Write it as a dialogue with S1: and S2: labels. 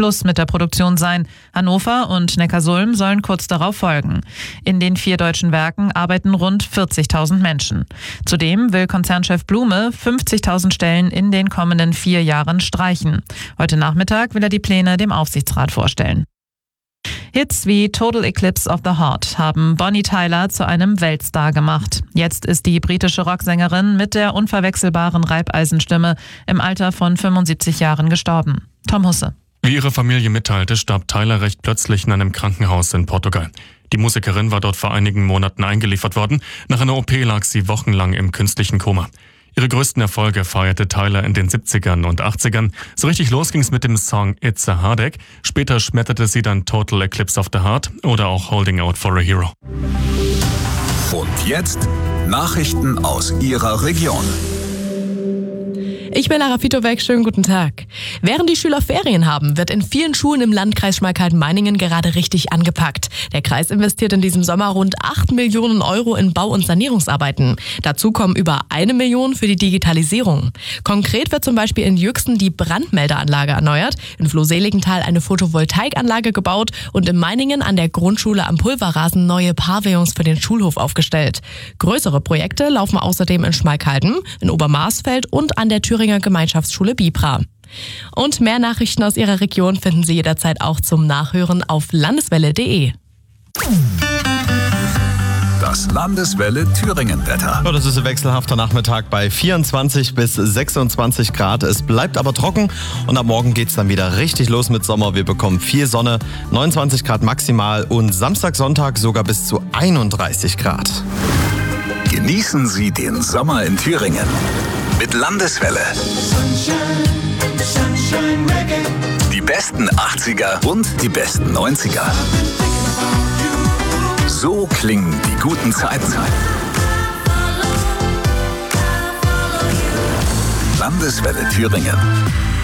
S1: Schluss mit der Produktion sein. Hannover und Neckarsulm sollen kurz darauf folgen. In den 4 deutschen Werken arbeiten rund 40.000 Menschen. Zudem will Konzernchef Blume 50.000 Stellen in den kommenden 4 Jahren streichen. Heute Nachmittag will er die Pläne dem Aufsichtsrat vorstellen. Hits wie Total Eclipse of the Heart haben Bonnie Tyler zu einem Weltstar gemacht. Jetzt ist die britische Rocksängerin mit der unverwechselbaren Reibeisenstimme im Alter von 75 Jahren gestorben. Tom Husse.
S2: Wie ihre Familie mitteilte, starb Tyler recht plötzlich in einem Krankenhaus in Portugal. Die Musikerin war dort vor einigen Monaten eingeliefert worden. Nach einer OP lag sie wochenlang im künstlichen Koma. Ihre größten Erfolge feierte Tyler in den 70ern und 80ern. So richtig los ging's mit dem Song It's a Heartache. Später schmetterte sie dann Total Eclipse of the Heart oder auch Holding Out for a Hero.
S3: Und jetzt Nachrichten aus Ihrer Region.
S4: Ich bin Lara Fitowek, schönen guten Tag. Während die Schüler Ferien haben, wird in vielen Schulen im Landkreis Schmalkalden-Meiningen gerade richtig angepackt. Der Kreis investiert in diesem Sommer rund 8 Millionen Euro in Bau- und Sanierungsarbeiten. Dazu kommen über 1 Million für die Digitalisierung. Konkret wird zum Beispiel in Jüchsen die Brandmeldeanlage erneuert, in Flohseligenthal eine Photovoltaikanlage gebaut und in Meiningen an der Grundschule am Pulverrasen neue Pavillons für den Schulhof aufgestellt. Größere Projekte laufen außerdem in Schmalkalden, in Obermarsfeld und an der Thüringer Gemeinschaftsschule Bibra. Und mehr Nachrichten aus Ihrer Region finden Sie jederzeit auch zum Nachhören auf landeswelle.de.
S3: Das Landeswelle Thüringen-Wetter.
S5: Das ist ein wechselhafter Nachmittag bei 24 bis 26 Grad. Es bleibt aber trocken und ab morgen geht's dann wieder richtig los mit Sommer. Wir bekommen viel Sonne, 29 Grad maximal und Samstag, Sonntag sogar bis zu 31 Grad.
S3: Genießen Sie den Sommer in Thüringen mit Landeswelle. Die besten 80er und die besten 90er. So klingen die guten Zeiten. Landeswelle Thüringen.